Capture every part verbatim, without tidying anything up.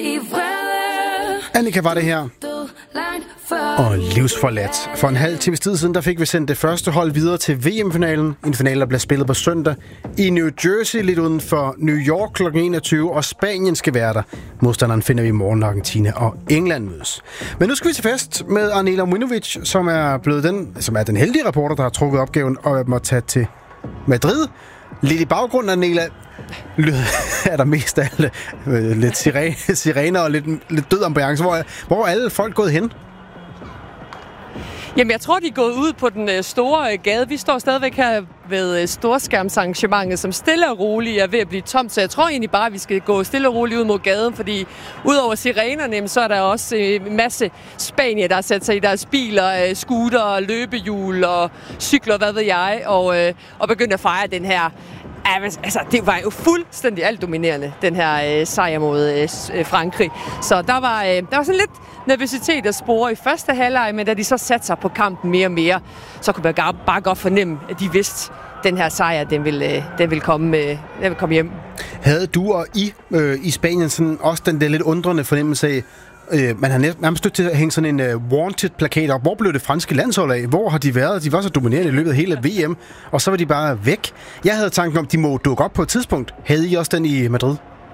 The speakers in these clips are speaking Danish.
Annika var det her. Og livsforladt. For en halv times tid siden, der fik vi sendt det første hold videre til V M-finalen. En finale, der bliver spillet på søndag i New Jersey, lidt uden for New York klokken enogtyve, og Spanien skal være der. Modstanderen finder vi i morgen, når Argentina og England mødes. Men nu skal vi til fest med Arnela Mujnovic, som er blevet den, som er den heldige reporter, der har trukket opgaven og må tage til Madrid. Lidt i baggrunden, Arnela, er der mest af alle lidt sirene, sirener og lidt, lidt død ambiance. Hvor, hvor er alle folk gået hen? Jamen, jeg tror, de er gået ud på den store gade. Vi står stadigvæk her ved storskærmsarrangementet, som stille og roligt er ved at blive tomt. Så jeg tror egentlig bare, at vi skal gå stille og roligt ud mod gaden, fordi udover sirenerne, så er der også en masse spanier, der har sat sig i deres biler, scooter, løbehjul og cykler, hvad ved jeg, og, og begynder at fejre den her. Altså, det var jo fuldstændig altdominerende, den her øh, sejr mod øh, Frankrig. Så der var, øh, der var sådan lidt nervøsitet at spore i første halvleg, men da de så satte sig på kampen mere og mere, så kunne man bare godt fornemme, at de vidste, at den her sejr, den ville, øh, den ville, komme, øh, den ville komme hjem. Havde du og I øh, i Spanien sådan også den der lidt undrende fornemmelse af, Øh, man har nærmest stødt til at hænge sådan en uh, wanted-plakat op. Hvor blev det franske landshold af? Hvor har de været? De var så dominerende i løbet af hele V M, og så var de bare væk. Jeg havde tanken om, de må dukke op på et tidspunkt. Havde I også den i Madrid?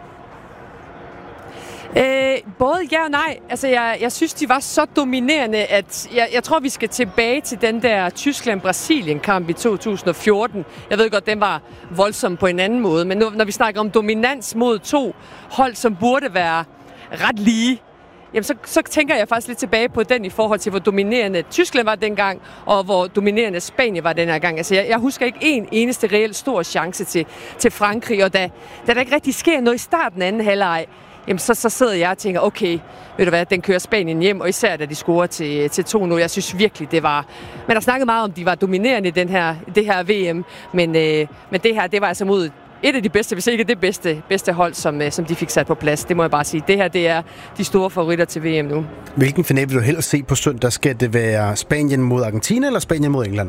Øh, både ja og nej. Altså, jeg, jeg synes, de var så dominerende, at jeg, jeg tror, vi skal tilbage til den der Tyskland-Brasilien-kamp i to tusind og fjorten. Jeg ved godt, den var voldsom på en anden måde, men nu, når vi snakker om dominans mod to hold, som burde være ret lige, jamen så, så tænker jeg faktisk lidt tilbage på den i forhold til, hvor dominerende Tyskland var dengang, og hvor dominerende Spanien var den her gang. Altså, jeg, jeg husker ikke en eneste reelt stor chance til, til Frankrig, og da, da der ikke rigtig sker noget i starten af anden halvleg, jamen så, så sidder jeg og tænker, okay, ved du hvad, den kører Spanien hjem, og især da de scorer til, til to nul. Jeg synes virkelig, det var. Man har snakket meget om, de var dominerende i den her, det her V M, men, øh, men det her, det var altså mod et af de bedste, hvis ikke det bedste, bedste hold, som, som de fik sat på plads. Det må jeg bare sige. Det her, det er de store favoritter til V M nu. Hvilken finale vil du helst se på søndag? Skal det være Spanien mod Argentina, eller Spanien mod England?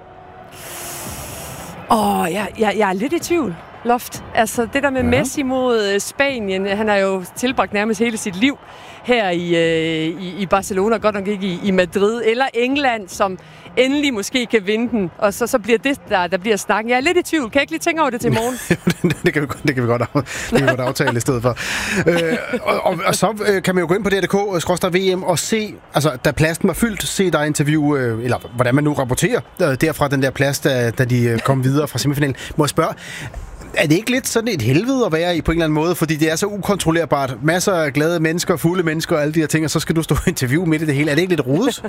Åh, oh, jeg, jeg, jeg er lidt i tvivl, Loft. Altså, det der med ja. Messi mod Spanien, han har jo tilbragt nærmest hele sit liv her i, øh, i, i Barcelona, godt nok ikke i, i Madrid, eller England, som endelig måske kan vinde den, og så, så bliver det, der, der bliver snakken. Jeg er lidt i tvivl. Kan jeg ikke lige tænke over det til i morgen? det, kan vi, det kan vi godt, af, det kan vi godt aftale i stedet for. øh, og, og, og så øh, kan man jo gå ind på D R punktum D K skråstreg V M og se, altså da pladsen var fyldt, se dig interview, øh, eller hvordan man nu rapporterer øh, derfra den der plads, da, da de øh, kom videre fra semifinalen. Må jeg spørge, er det ikke lidt sådan et helvede at være i på en eller anden måde? Fordi det er så ukontrollerbart. Masser af glade mennesker, fulde mennesker og alle de her ting, og så skal du stå og interviewe midt i det hele. Er det ikke lidt rodet?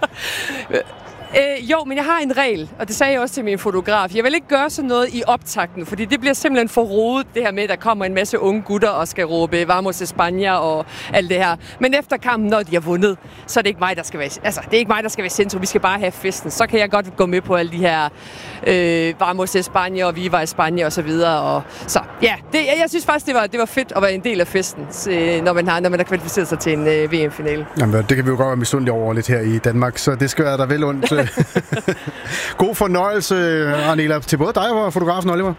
Øh, jo, men jeg har en regel, og det sagde jeg også til min fotograf. Jeg vil ikke gøre sådan noget i optakten, fordi det bliver simpelthen for rodet, det her med, at der kommer en masse unge gutter og skal råbe Vamos España og alt det her. Men efter kampen, når de har vundet, så er det ikke mig, der skal være, altså, det er ikke mig, der skal være centrum. Vi skal bare have festen. Så kan jeg godt gå med på alle de her øh, Vamos España og Viva España og så videre. Og, så ja, det, jeg synes faktisk, det var, det var fedt at være en del af festen, når man har, når man har kvalificeret sig til en øh, V M-finale. Jamen, det kan vi jo godt være misundelige over lidt her i Danmark, så det skal være der vel ondt. God fornøjelse, Arnela, til både dig og fotografen Oliver.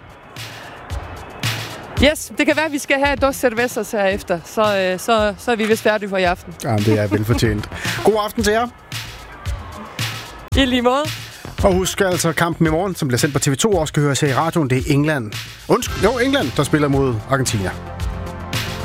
Yes, det kan være, at vi skal have dos cervezas herefter, så, så, så er vi vist færdige for i aften. Ja, det er velfortjent. God aften til jer. I lige måde. Og husk altså, kampen i morgen, som bliver sendt på T V to, også skal høres her i radioen, det er England. Undskyld, jo, England, der spiller mod Argentina.